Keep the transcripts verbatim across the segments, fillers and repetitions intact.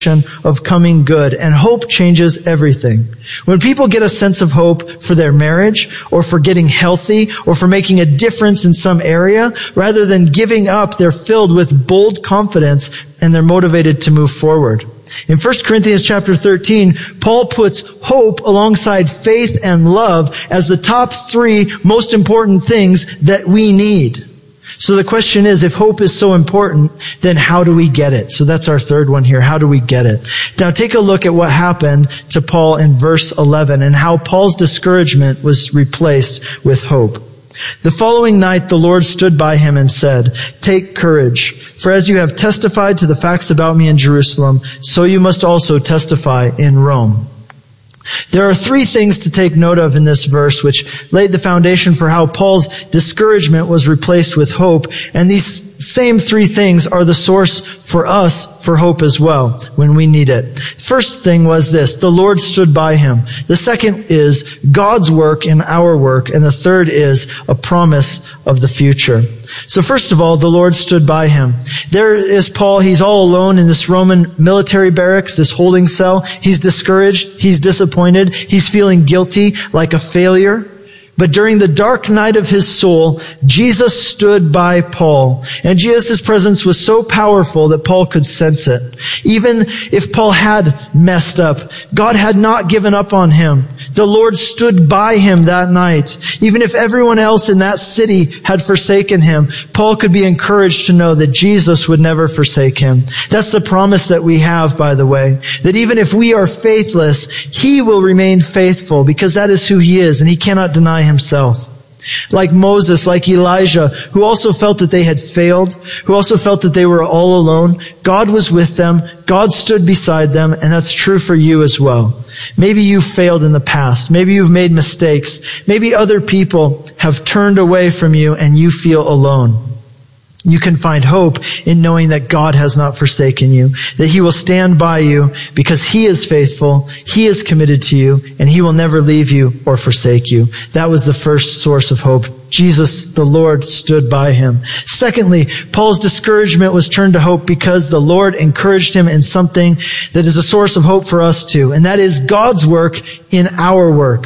of coming good, and hope changes everything. When people get a sense of hope for their marriage, or for getting healthy, or for making a difference in some area, rather than giving up, they're filled with bold confidence and they're motivated to move forward. In First Corinthians chapter thirteen, Paul puts hope alongside faith and love as the top three most important things that we need. So the question is, if hope is so important, then how do we get it? So that's our third one here. How do we get it? Now take a look at what happened to Paul in verse eleven and how Paul's discouragement was replaced with hope. The following night the Lord stood by him and said, "Take courage, for as you have testified to the facts about me in Jerusalem, so you must also testify in Rome." There are three things to take note of in this verse which laid the foundation for how Paul's discouragement was replaced with hope, and these same three things are the source for us for hope as well when we need it. First thing was this: the Lord stood by him. The second is God's work in our work, and the third is a promise of the future. So first of all, the Lord stood by him. There is Paul. He's all alone in this Roman military barracks, this holding cell. He's discouraged. He's disappointed. He's feeling guilty, like a failure. But during the dark night of his soul, Jesus stood by Paul. And Jesus' presence was so powerful that Paul could sense it. Even if Paul had messed up, God had not given up on him. The Lord stood by him that night. Even if everyone else in that city had forsaken him, Paul could be encouraged to know that Jesus would never forsake him. That's the promise that we have, by the way, that even if we are faithless, he will remain faithful, because that is who he is, and he cannot deny himself. Like Moses, like Elijah, who also felt that they had failed, who also felt that they were all alone, God was with them, God stood beside them, and that's true for you as well. Maybe you've failed in the past. Maybe you've made mistakes. Maybe other people have turned away from you and you feel alone. You can find hope in knowing that God has not forsaken you, that he will stand by you because he is faithful, he is committed to you, and he will never leave you or forsake you. That was the first source of hope. Jesus, the Lord, stood by him. Secondly, Paul's discouragement was turned to hope because the Lord encouraged him in something that is a source of hope for us too, and that is God's work in our work.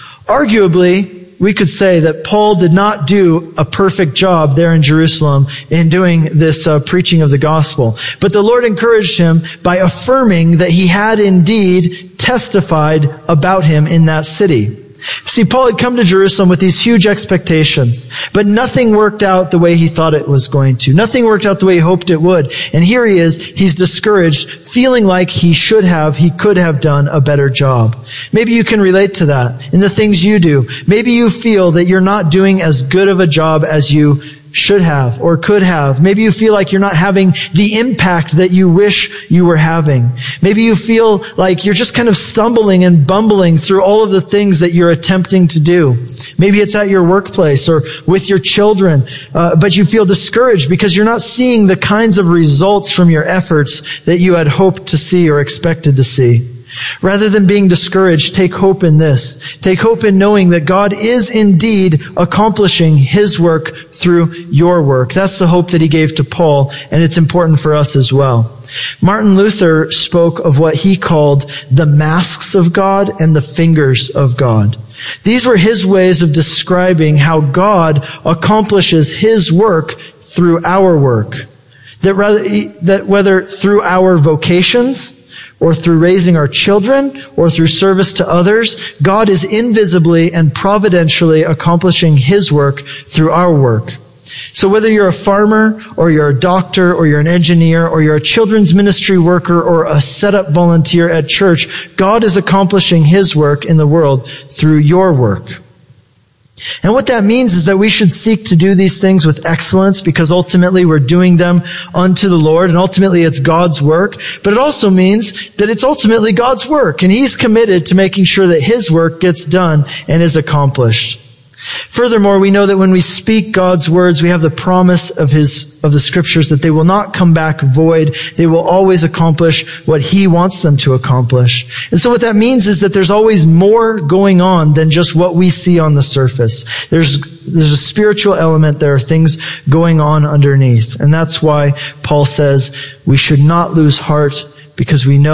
Arguably, we could say that Paul did not do a perfect job there in Jerusalem in doing this uh, preaching of the gospel. But the Lord encouraged him by affirming that he had indeed testified about him in that city. See, Paul had come to Jerusalem with these huge expectations, but nothing worked out the way he thought it was going to. Nothing worked out the way he hoped it would. And here he is, he's discouraged, feeling like he should have, he could have done a better job. Maybe you can relate to that in the things you do. Maybe you feel that you're not doing as good of a job as you should have or could have. Maybe you feel like you're not having the impact that you wish you were having. Maybe you feel like you're just kind of stumbling and bumbling through all of the things that you're attempting to do. Maybe it's at your workplace or with your children, uh, but you feel discouraged because you're not seeing the kinds of results from your efforts that you had hoped to see or expected to see. Rather than being discouraged, take hope in this. Take hope in knowing that God is indeed accomplishing his work through your work. That's the hope that he gave to Paul, and it's important for us as well. Martin Luther spoke of what he called the masks of God and the fingers of God. These were his ways of describing how God accomplishes his work through our work. That rather, that whether through our vocations, or through raising our children, or through service to others, God is invisibly and providentially accomplishing his work through our work. So whether you're a farmer, or you're a doctor, or you're an engineer, or you're a children's ministry worker, or a setup volunteer at church, God is accomplishing his work in the world through your work. And what that means is that we should seek to do these things with excellence, because ultimately we're doing them unto the Lord, and ultimately it's God's work. But it also means that it's ultimately God's work, and he's committed to making sure that his work gets done and is accomplished. Furthermore, we know that when we speak God's words, we have the promise of his, of the scriptures that they will not come back void. They will always accomplish what he wants them to accomplish. And so what that means is that there's always more going on than just what we see on the surface. There's, there's a spiritual element. There are things going on underneath. And that's why Paul says we should not lose heart, because we know